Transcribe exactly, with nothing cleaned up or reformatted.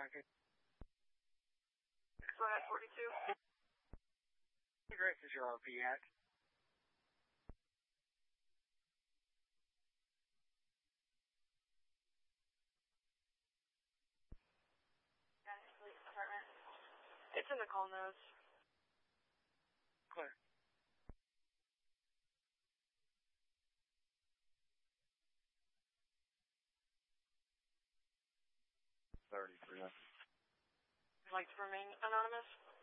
traffic. Go ahead, forty-two. Grace is your R P at. Police department. It's in the call nose. Clear. Thirty-three. Would you like to remain anonymous?